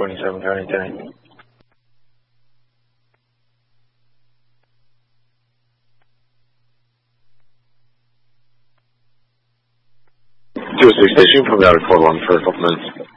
27 County 10. Station, probably out of Court 1 for a couple minutes.